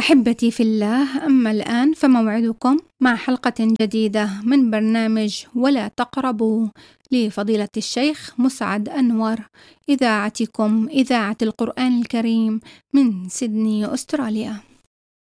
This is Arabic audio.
أحبتي في الله، أما الآن فموعدكم مع حلقة جديدة من برنامج ولا تقربوا لفضيلة الشيخ مسعد أنور، إذاعتكم إذاعة القرآن الكريم من سيدني أستراليا.